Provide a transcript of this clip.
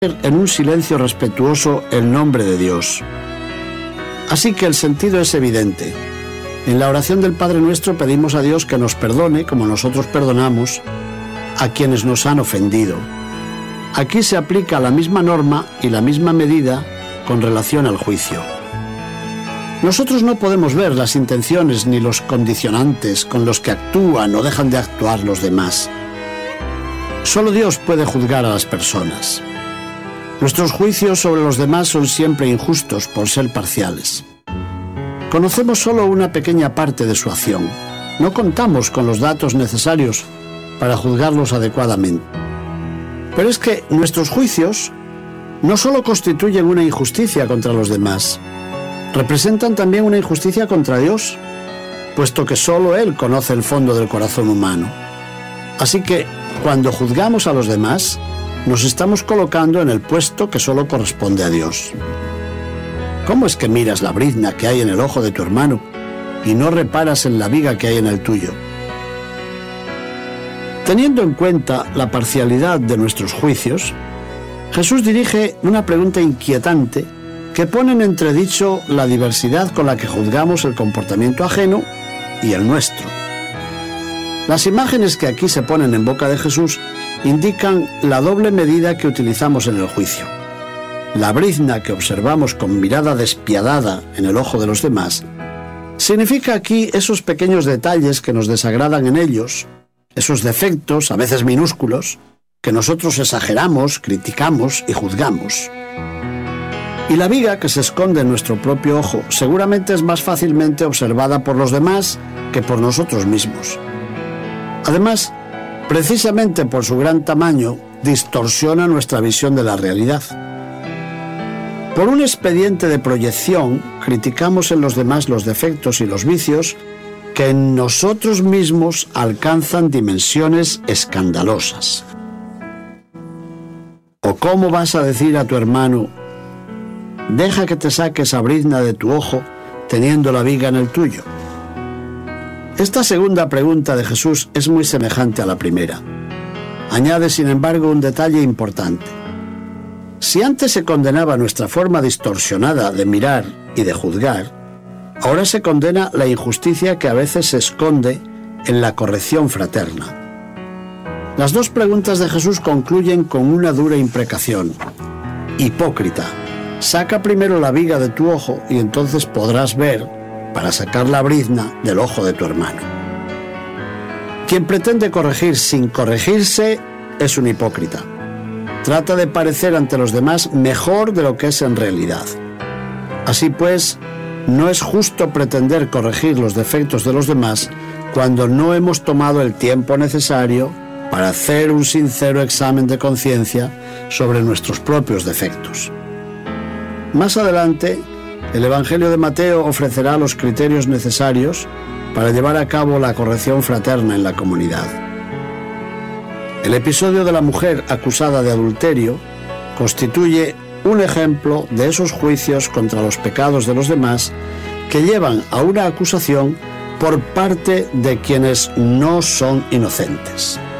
en un silencio respetuoso el nombre de Dios. Así que el sentido es evidente. En la oración del Padre Nuestro pedimos a Dios que nos perdone como nosotros perdonamos a quienes nos han ofendido. Aquí se aplica la misma norma y la misma medida con relación al juicio. Nosotros no podemos ver las intenciones ni los condicionantes con los que actúan o dejan de actuar los demás. Solo Dios puede juzgar a las personas. Nuestros juicios sobre los demás son siempre injustos por ser parciales. Conocemos solo una pequeña parte de su acción. No contamos con los datos necesarios para juzgarlos adecuadamente. Pero es que nuestros juicios no solo constituyen una injusticia contra los demás, representan también una injusticia contra Dios, puesto que solo Él conoce el fondo del corazón humano. Así que, cuando juzgamos a los demás, nos estamos colocando en el puesto que solo corresponde a Dios. ¿Cómo es que miras la brizna que hay en el ojo de tu hermano y no reparas en la viga que hay en el tuyo? Teniendo en cuenta la parcialidad de nuestros juicios, Jesús dirige una pregunta inquietante que pone en entredicho la diversidad con la que juzgamos el comportamiento ajeno y el nuestro. Las imágenes que aquí se ponen en boca de Jesús indican la doble medida que utilizamos en el juicio. La brizna que observamos con mirada despiadada en el ojo de los demás significa aquí esos pequeños detalles que nos desagradan en ellos, esos defectos, a veces minúsculos, que nosotros exageramos, criticamos y juzgamos. Y la viga que se esconde en nuestro propio ojo seguramente es más fácilmente observada por los demás que por nosotros mismos. Además, precisamente por su gran tamaño, distorsiona nuestra visión de la realidad. Por un expediente de proyección, criticamos en los demás los defectos y los vicios que en nosotros mismos alcanzan dimensiones escandalosas. ¿O cómo vas a decir a tu hermano: deja que te saque esa brizna de tu ojo teniendo la viga en el tuyo? Esta segunda pregunta de Jesús es muy semejante a la primera. Añade, sin embargo, un detalle importante. Si antes se condenaba nuestra forma distorsionada de mirar y de juzgar, ahora se condena la injusticia que a veces se esconde en la corrección fraterna. Las dos preguntas de Jesús concluyen con una dura imprecación. Hipócrita, saca primero la viga de tu ojo y entonces podrás ver para sacar la brizna del ojo de tu hermano. Quien pretende corregir sin corregirse es un hipócrita. Trata de parecer ante los demás mejor de lo que es en realidad. Así pues, no es justo pretender corregir los defectos de los demás cuando no hemos tomado el tiempo necesario para hacer un sincero examen de conciencia sobre nuestros propios defectos. Más adelante, el Evangelio de Mateo ofrecerá los criterios necesarios para llevar a cabo la corrección fraterna en la comunidad. El episodio de la mujer acusada de adulterio constituye un ejemplo de esos juicios contra los pecados de los demás que llevan a una acusación por parte de quienes no son inocentes.